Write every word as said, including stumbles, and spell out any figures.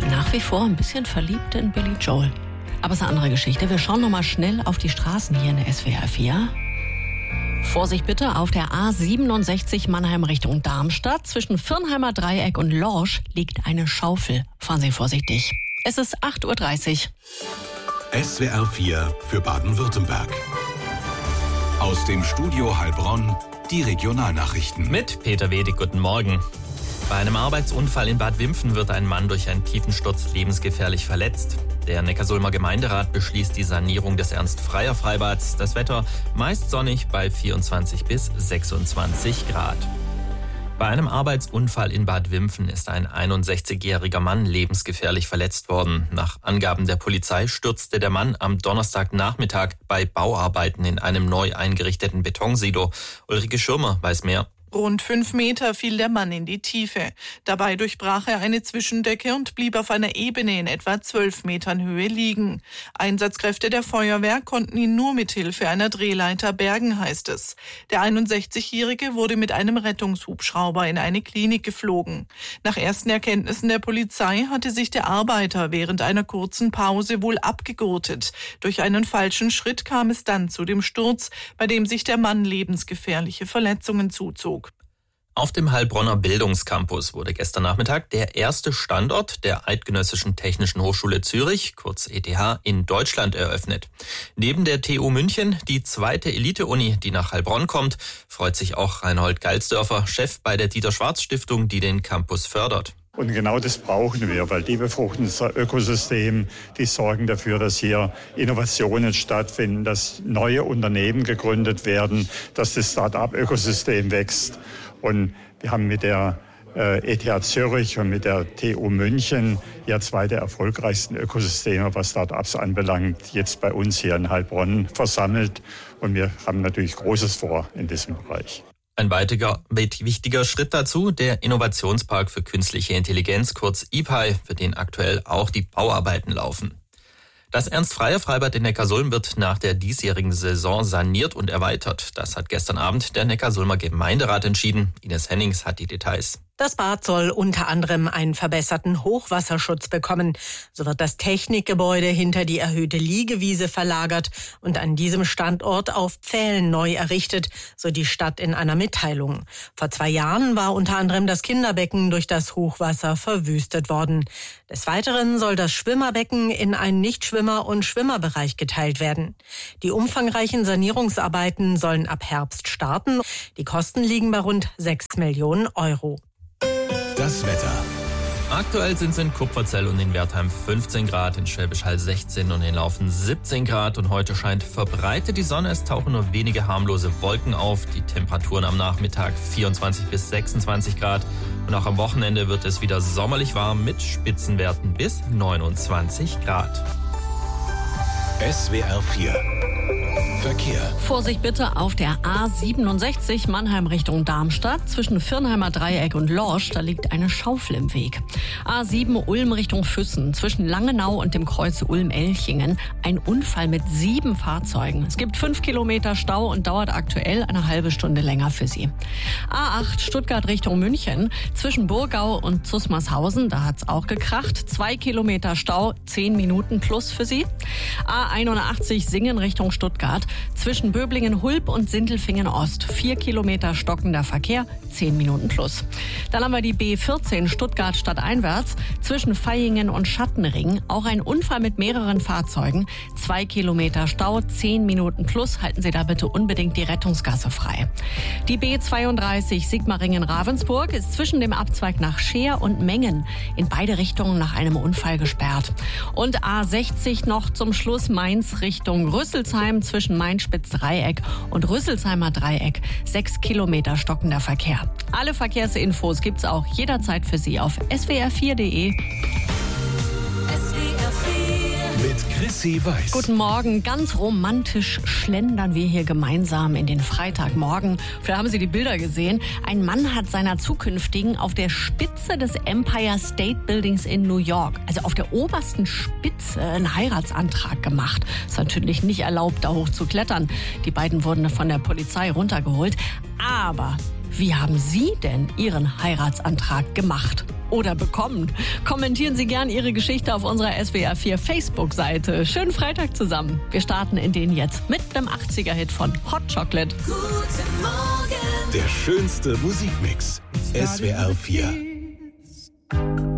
bin nach wie vor ein bisschen verliebt in Billy Joel. Aber es ist eine andere Geschichte. Wir schauen noch mal schnell auf die Straßen hier in der S W R vier. Vorsicht bitte, auf der A siebenundsechzig Mannheim Richtung Darmstadt. Zwischen Firnheimer Dreieck und Lorsch liegt eine Schaufel. Fahren Sie vorsichtig. Es ist acht Uhr dreißig. S W R vier für Baden-Württemberg. Aus dem Studio Heilbronn die Regionalnachrichten. Mit Peter Wedig, guten Morgen. Bei einem Arbeitsunfall in Bad Wimpfen wird ein Mann durch einen Tiefensturz lebensgefährlich verletzt. Der Neckarsulmer Gemeinderat beschließt die Sanierung des Ernst-Freier-Freibads. Das Wetter meist sonnig bei vierundzwanzig bis sechsundzwanzig Grad. Bei einem Arbeitsunfall in Bad Wimpfen ist ein einundsechzigjähriger Mann lebensgefährlich verletzt worden. Nach Angaben der Polizei stürzte der Mann am Donnerstagnachmittag bei Bauarbeiten in einem neu eingerichteten Betonsilo. Ulrike Schirmer weiß mehr. Rund fünf Meter fiel der Mann in die Tiefe. Dabei durchbrach er eine Zwischendecke und blieb auf einer Ebene in etwa zwölf Metern Höhe liegen. Einsatzkräfte der Feuerwehr konnten ihn nur mit Hilfe einer Drehleiter bergen, heißt es. Der einundsechzigjährige wurde mit einem Rettungshubschrauber in eine Klinik geflogen. Nach ersten Erkenntnissen der Polizei hatte sich der Arbeiter während einer kurzen Pause wohl abgegurtet. Durch einen falschen Schritt kam es dann zu dem Sturz, bei dem sich der Mann lebensgefährliche Verletzungen zuzog. Auf dem Heilbronner Bildungscampus wurde gestern Nachmittag der erste Standort der Eidgenössischen Technischen Hochschule Zürich, kurz E T H, in Deutschland eröffnet. Neben der T U München, die zweite Elite-Uni, die nach Heilbronn kommt, freut sich auch Reinhold Geilsdörfer, Chef bei der Dieter-Schwarz-Stiftung, die den Campus fördert. Und genau das brauchen wir, weil die befruchten das Ökosystem, die sorgen dafür, dass hier Innovationen stattfinden, dass neue Unternehmen gegründet werden, dass das Start-up-Ökosystem wächst. Und wir haben mit der äh, E T H Zürich und mit der T U München ja zwei der erfolgreichsten Ökosysteme, was Start-ups anbelangt, jetzt bei uns hier in Heilbronn versammelt. Und wir haben natürlich Großes vor in diesem Bereich. Ein weiterer wichtiger Schritt dazu, der Innovationspark für künstliche Intelligenz, kurz I P I, für den aktuell auch die Bauarbeiten laufen. Das Ernst-Freier-Freibad in Neckarsulm wird nach der diesjährigen Saison saniert und erweitert. Das hat gestern Abend der Neckarsulmer Gemeinderat entschieden. Ines Hennings hat die Details. Das Bad soll unter anderem einen verbesserten Hochwasserschutz bekommen. So wird das Technikgebäude hinter die erhöhte Liegewiese verlagert und an diesem Standort auf Pfählen neu errichtet, so die Stadt in einer Mitteilung. Vor zwei Jahren war unter anderem das Kinderbecken durch das Hochwasser verwüstet worden. Des Weiteren soll das Schwimmerbecken in einen Nichtschwimmer- und Schwimmerbereich geteilt werden. Die umfangreichen Sanierungsarbeiten sollen ab Herbst starten. Die Kosten liegen bei rund sechs Millionen Euro. Das Wetter. Aktuell sind es in Kupferzell und in Wertheim fünfzehn Grad, in Schwäbisch Hall sechzehn und in Laufen siebzehn Grad. Und heute scheint verbreitet die Sonne, es tauchen nur wenige harmlose Wolken auf. Die Temperaturen am Nachmittag vierundzwanzig bis sechsundzwanzig Grad. Und auch am Wochenende wird es wieder sommerlich warm mit Spitzenwerten bis neunundzwanzig Grad. S W R vier Verkehr. Vorsicht bitte auf der A siebenundsechzig Mannheim Richtung Darmstadt. Zwischen Firnheimer Dreieck und Lorsch, da liegt eine Schaufel im Weg. A sieben Ulm Richtung Füssen. Zwischen Langenau und dem Kreuz Ulm-Elchingen ein Unfall mit sieben Fahrzeugen. Es gibt fünf Kilometer Stau und dauert aktuell eine halbe Stunde länger für Sie. A acht Stuttgart Richtung München. Zwischen Burgau und Zusmarshausen, da hat's auch gekracht. Zwei Kilometer Stau, zehn Minuten plus für Sie. A einundachtzig Singen Richtung Stuttgart. Zwischen Böblingen-Hulb und Sindelfingen-Ost. Vier Kilometer stockender Verkehr, zehn Minuten plus. Dann haben wir die B vierzehn Stuttgart stadteinwärts. Zwischen Vaihingen und Schattenring. Auch ein Unfall mit mehreren Fahrzeugen. Zwei Kilometer Stau, zehn Minuten plus. Halten Sie da bitte unbedingt die Rettungsgasse frei. Die B zweiunddreißig Sigmaringen-Ravensburg ist zwischen dem Abzweig nach Scheer und Mengen in beide Richtungen nach einem Unfall gesperrt. Und A sechzig noch zum Schluss Mainz Richtung Rüsselsheim zwischen Main-Spitz-Dreieck und Rüsselsheimer Dreieck. Sechs Kilometer stockender Verkehr. Alle Verkehrsinfos gibt's auch jederzeit für Sie auf s w r vier punkt d e. Mit Chrissy Weiß. Guten Morgen, ganz romantisch schlendern wir hier gemeinsam in den Freitagmorgen. Vielleicht haben Sie die Bilder gesehen. Ein Mann hat seiner zukünftigen auf der Spitze des Empire State Buildings in New York, also auf der obersten Spitze, einen Heiratsantrag gemacht. Ist natürlich nicht erlaubt, da hoch zu klettern. Die beiden wurden von der Polizei runtergeholt. Aber wie haben Sie denn Ihren Heiratsantrag gemacht? oder bekommen? Kommentieren Sie gern Ihre Geschichte auf unserer S W R vier Facebook-Seite. Schönen Freitag zusammen. Wir starten in den jetzt mit einem achtziger-Hit von Hot Chocolate. Guten Morgen. Der schönste Musikmix. S W R vier.